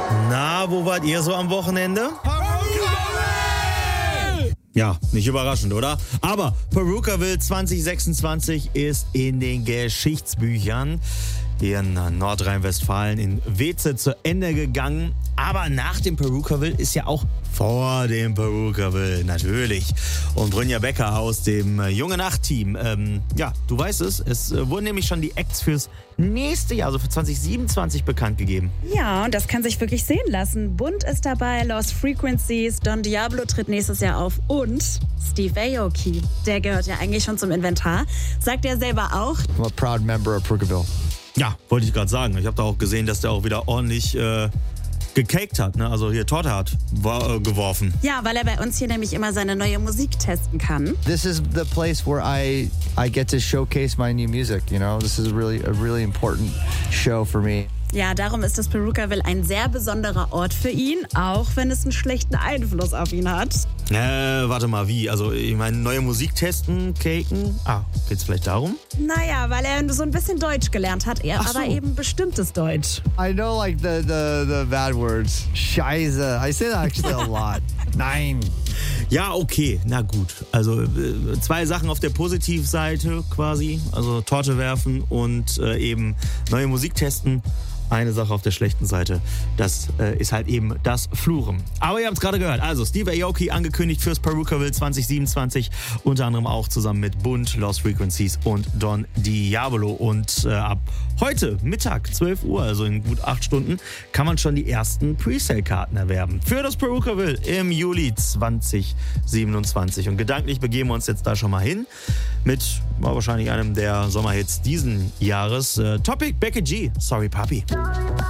Na, wo wart ihr so am Wochenende? Ja, nicht überraschend, oder? Aber Perukaville 2026 ist in den Geschichtsbüchern hier in Nordrhein-Westfalen in Weeze zu Ende gegangen. Aber nach dem Perukaville ist ja auch vor dem Perukaville, natürlich. Und Brynja Becker aus dem Junge Nacht-Team. Ja, du weißt es wurden nämlich schon die Acts fürs nächste Jahr, also für 2027, bekannt gegeben. Ja, und das kann sich wirklich sehen lassen. Bunt ist dabei, Lost Frequencies, Don Diablo tritt nächstes Jahr auf und Steve Aoki. Der gehört ja eigentlich schon zum Inventar. Sagt er selber auch. I'm a proud member of Perukaville. Ja, wollte ich gerade sagen. Ich habe da auch gesehen, dass der auch wieder ordentlich gecaked hat, ne? Also hier Torte hat geworfen. Ja, weil er bei uns hier nämlich immer seine neue Musik testen kann. This is the place where I get to showcase my new music, you know? This is a really important show for me. Ja, darum ist das Perukaville ein sehr besonderer Ort für ihn, auch wenn es einen schlechten Einfluss auf ihn hat. Warte mal, wie? Also, ich meine, neue Musik testen, caken? Geht's vielleicht darum? Naja, weil er so ein bisschen Deutsch gelernt hat, aber eben bestimmtes Deutsch. I know like the bad words. Scheiße. I say that actually a lot. Nein. Ja, okay, na gut. Also 2 Sachen auf der Positivseite quasi, also Torte werfen und eben neue Musik testen. Eine Sache auf der schlechten Seite, das ist halt eben das Fluchen. Aber ihr habt es gerade gehört, also Steve Aoki angekündigt fürs Perukaville 2027, unter anderem auch zusammen mit Bunt, Lost Frequencies und Don Diablo. Und ab heute Mittag, 12 Uhr, also in gut 8 Stunden, kann man schon die ersten Presale-Karten erwerben für das Perukaville im Juli 2027. Und gedanklich begeben wir uns jetzt da schon mal hin mit wahrscheinlich einem der Sommerhits diesen Jahres. Topic, Becky G, Sorry Papi.